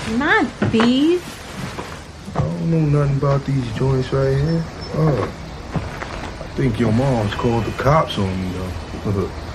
Not these. I don't know nothing about these joints right here. I think your mom's called the cops on me, though.